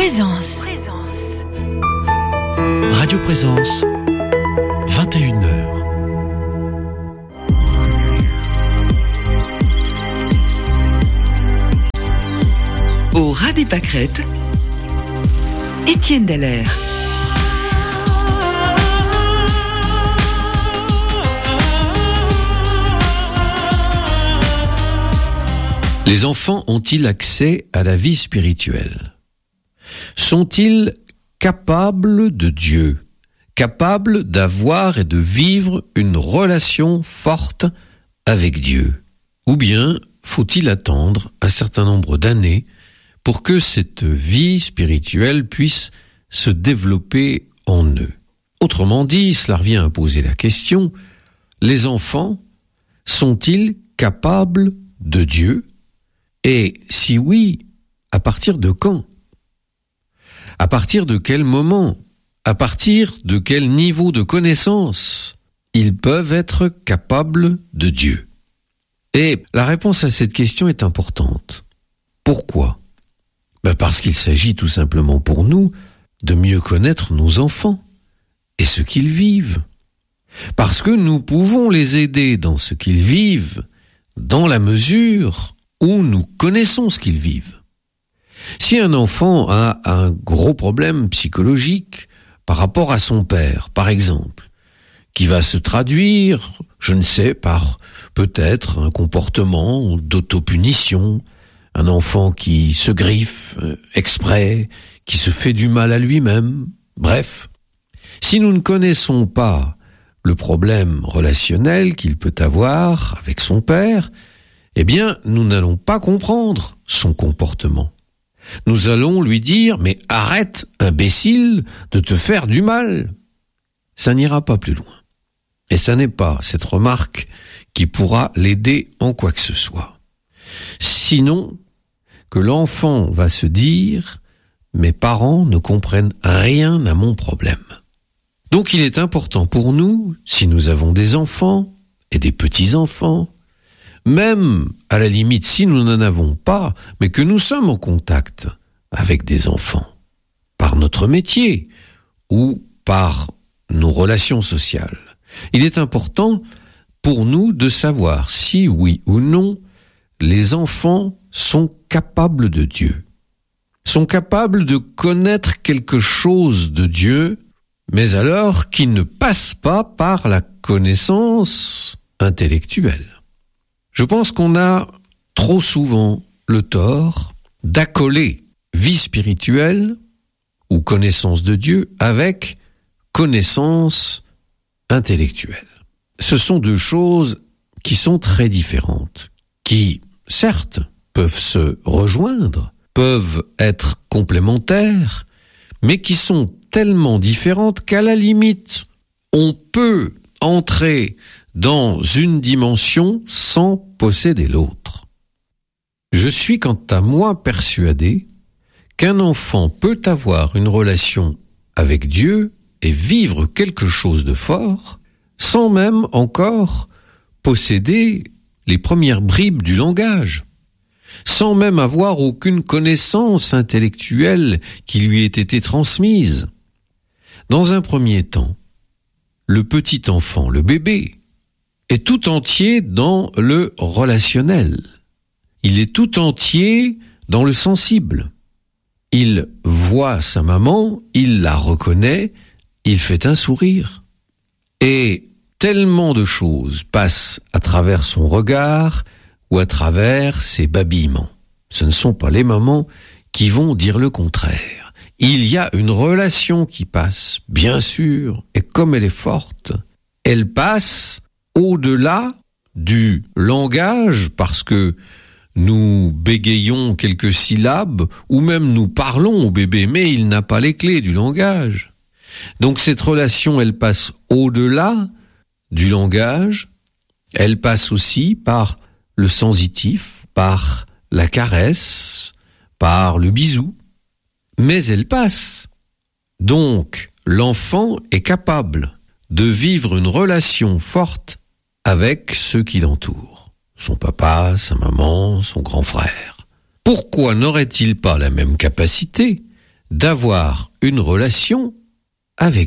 Présence. Radio Présence, 21h. Au ras des pâquerettes, Étienne Dallaire. Les enfants ont-ils accès à la vie spirituelle ? Sont-ils capables de Dieu, capables d'avoir et de vivre une relation forte avec Dieu ? Ou bien faut-il attendre un certain nombre d'années pour que cette vie spirituelle puisse se développer en eux ? Autrement dit, cela revient à poser la question, les enfants sont-ils capables de Dieu ? Et si oui, à partir de quand ? À partir de quel moment ? À partir de quel niveau de connaissance ils peuvent être capables de Dieu ? Et la réponse à cette question est importante. Pourquoi ? Parce qu'il s'agit tout simplement pour nous de mieux connaître nos enfants et ce qu'ils vivent. Parce que nous pouvons les aider dans ce qu'ils vivent, dans la mesure où nous connaissons ce qu'ils vivent. Si un enfant a un gros problème psychologique par rapport à son père, par exemple, qui va se traduire, je ne sais, par peut-être un comportement d'autopunition, un enfant qui se griffe exprès, qui se fait du mal à lui-même, bref. Si nous ne connaissons pas le problème relationnel qu'il peut avoir avec son père, eh bien, nous n'allons pas comprendre son comportement. Nous allons lui dire « Mais arrête, imbécile, de te faire du mal !» Ça n'ira pas plus loin. Et ça n'est pas cette remarque qui pourra l'aider en quoi que ce soit. Sinon, que l'enfant va se dire « Mes parents ne comprennent rien à mon problème ». Donc il est important pour nous, si nous avons des enfants et des petits-enfants, même, à la limite, si nous n'en avons pas, mais que nous sommes en contact avec des enfants, par notre métier ou par nos relations sociales, il est important pour nous de savoir si, oui ou non, les enfants sont capables de Dieu, sont capables de connaître quelque chose de Dieu, mais alors qui ne passe pas par la connaissance intellectuelle. Je pense qu'on a trop souvent le tort d'accoler vie spirituelle ou connaissance de Dieu avec connaissance intellectuelle. Ce sont deux choses qui sont très différentes, qui, certes, peuvent se rejoindre, peuvent être complémentaires, mais qui sont tellement différentes qu'à la limite, on peut entrer dans une dimension sans posséder l'autre. Je suis quant à moi persuadé qu'un enfant peut avoir une relation avec Dieu et vivre quelque chose de fort sans même encore posséder les premières bribes du langage, sans même avoir aucune connaissance intellectuelle qui lui ait été transmise. Dans un premier temps, le petit enfant, le bébé, est tout entier dans le relationnel. Il est tout entier dans le sensible. Il voit sa maman, il la reconnaît, il fait un sourire. Et tellement de choses passent à travers son regard ou à travers ses babillements. Ce ne sont pas les mamans qui vont dire le contraire. Il y a une relation qui passe, bien sûr, et comme elle est forte, elle passe au-delà du langage, parce que nous bégayons quelques syllabes, ou même nous parlons au bébé, mais il n'a pas les clés du langage. Donc cette relation, elle passe au-delà du langage, elle passe aussi par le sensitif, par la caresse, par le bisou, mais elle passe. Donc l'enfant est capable de vivre une relation forte avec ceux qui l'entourent, son papa, sa maman, son grand frère. Pourquoi n'aurait-il pas la même capacité d'avoir une relation avec